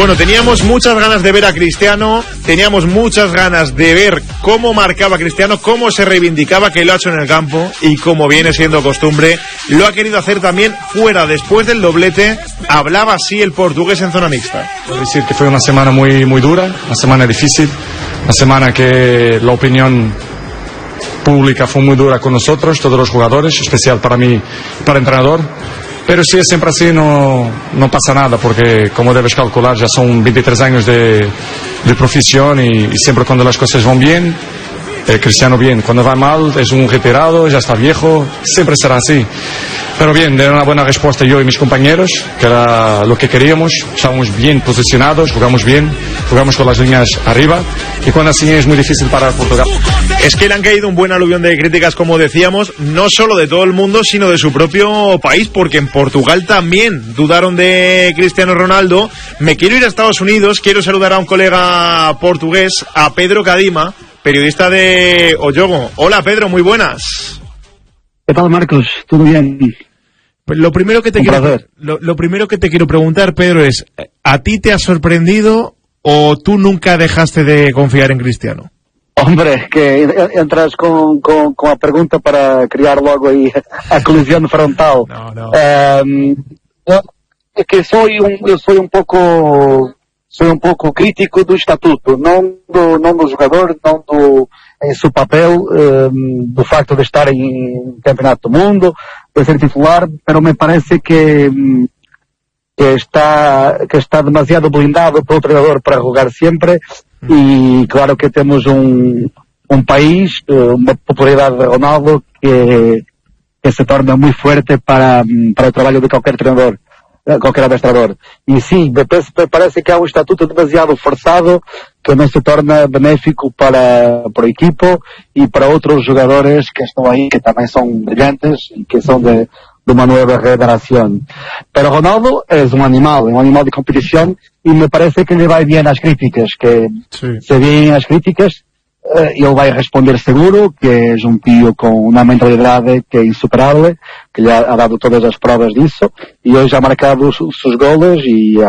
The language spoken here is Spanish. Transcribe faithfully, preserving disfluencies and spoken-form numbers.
Bueno, teníamos muchas ganas de ver a Cristiano, teníamos muchas ganas de ver cómo marcaba Cristiano, cómo se reivindicaba, que lo ha hecho en el campo y como viene siendo costumbre, lo ha querido hacer también fuera. Después del doblete, hablaba así el portugués en zona mixta. Puedo decir que fue una semana muy, muy dura, una semana difícil, una semana que la opinión pública fue muy dura con nosotros, todos los jugadores, especial para mí, para el entrenador. Pero si es siempre así, no, no pasa nada, porque como debes calcular, ya son veintitrés años de, de profesión y, y siempre cuando las cosas van bien, eh, Cristiano bien. Cuando va mal, es un retirado, ya está viejo, siempre será así. Pero bien, de una buena respuesta yo y mis compañeros, que era lo que queríamos. Estábamos bien posicionados, jugamos bien, jugamos con las líneas arriba, y cuando así es muy difícil parar Portugal. Es que le han caído un buen aluvión de críticas, como decíamos, no solo de todo el mundo, sino de su propio país, porque en Portugal también dudaron de Cristiano Ronaldo. Me quiero ir a Estados Unidos, quiero saludar a un colega portugués, a Pedro Cadima, periodista de O Jogo. Hola Pedro, muy buenas. ¿Qué tal, Marcos? ¿Todo bien? Pues lo primero que te Un quiero placer. lo, lo primero que te quiero preguntar, Pedro, es ¿a ti te ha sorprendido o tú nunca dejaste de confiar en Cristiano? Hombre, que entras con, con, con a pregunta para criar logo aí a colisión frontal. No, no. Um, é que soy un, eu soy un pouco soy un pouco crítico do estatuto, non do, non do jogador, non do em seu papel, um, do facto de estar em Campeonato do Mundo, de ser titular, pero me parece que um, que está que está demasiado blindado pelo treinador para jogar sempre. E claro que temos um, um país, uma popularidade de Ronaldo que, que se torna muito forte para, para o trabalho de qualquer treinador, qualquer adestrador. E sim, me parece que há um estatuto demasiado forçado que não se torna benéfico para, para o equipo e para outros jogadores que estão aí, que também são brilhantes e que são de, de uma nova geração. Pero Ronaldo é um animal, é um animal de competição e me parece que ele vai bem nas críticas, que Sí. se vêm as críticas, ele vai responder seguro, que é um pio com uma mentalidade que é insuperável, que lhe ha, ha dado todas as provas disso, e hoje ha marcado os seus goles e